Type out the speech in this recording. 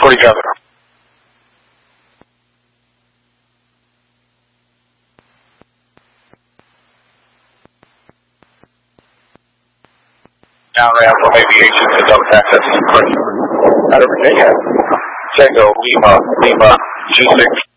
for each other. Down ramp from aviation to double access. Out of Virginia. Tango, Lima, 26.